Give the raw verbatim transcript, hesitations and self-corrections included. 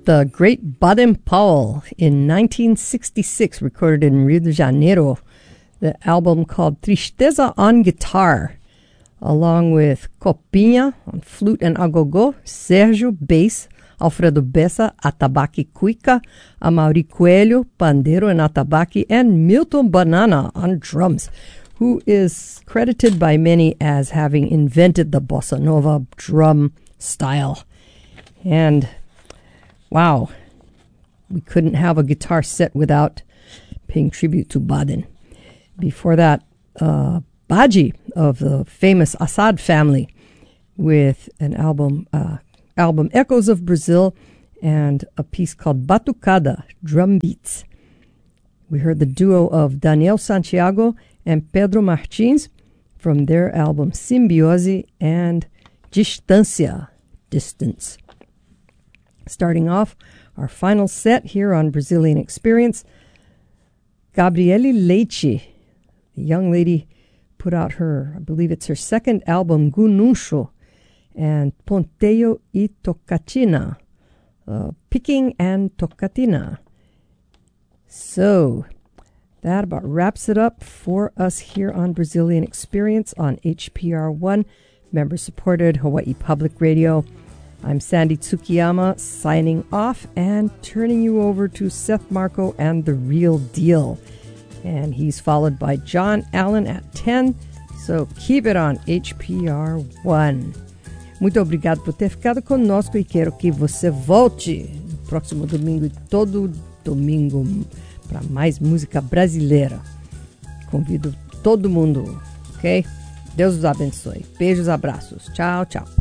the great Baden-Powell in nineteen sixty-six, recorded in Rio de Janeiro, the album called Tristeza on Guitar, along with Copinha on flute and agogô, Sérgio bass, Alfredo Bessa atabaque cuica, Amaury Coelho pandeiro and atabaque, and Milton Banana on drums, who is credited by many as having invented the bossa nova drum style. And wow, we couldn't have a guitar set without paying tribute to Baden. Before that, uh, Baji of the famous Assad family with an album, uh, album Echoes of Brazil, and a piece called Batucada, Drum Beats. We heard the duo of Daniel Santiago and Pedro Martins from their album Simbiose and Distância, Distance. Starting off our final set here on Brazilian Experience, Gabriele Leite, the young lady, put out her, I believe it's her second album, Gununcho, and Ponteio e Tocatina, uh, Picking and Tocatina. So that about wraps it up for us here on Brazilian Experience on H P R one, member-supported Hawaii Public Radio. I'm Sandy Tsukiyama, signing off and turning you over to Seth Marco and The Real Deal. And he's followed by John Allen at ten, so keep it on H P R one. Muito obrigado por ter ficado conosco e quero que você volte no próximo domingo e todo domingo para mais música brasileira. Convido todo mundo, ok? Deus os abençoe. Beijos, abraços. Tchau, tchau.